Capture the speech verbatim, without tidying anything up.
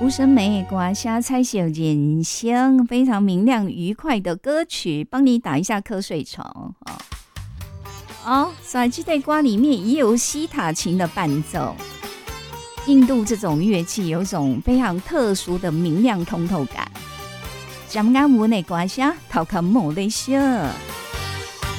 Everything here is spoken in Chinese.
吴声梅的歌声彩色人生，非常明亮愉快的歌曲，帮你打一下瞌睡虫哦。哦，在这首歌里面也有西塔琴的伴奏。印度这种乐器有一种非常特殊的明亮通透感。张嘉文的歌声，头壳冇得笑。